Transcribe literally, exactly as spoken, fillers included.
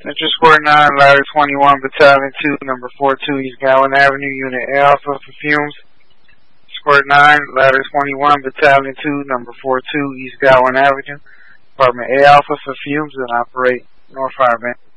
Central Square nine, Ladder twenty-one, Battalion two, number forty-two, East Gowan Avenue, Unit A Alpha for fumes. Square nine, Ladder twenty-one, Battalion two, number forty-two, East Gowan Avenue, Department A Alpha for fumes, and operate North Fireband.